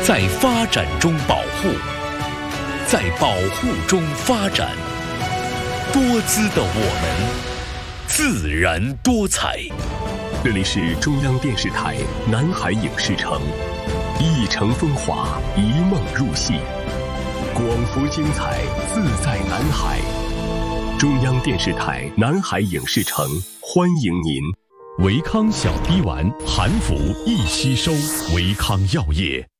在发展中保护，在保护中发展。多姿的我们，自然多彩。 这里是中央电视台南海影视城，一城风华，一梦入戏，广福精彩，自在南海。中央电视台南海影视城欢迎您。 维康小滴丸，含服易吸收，维康药业。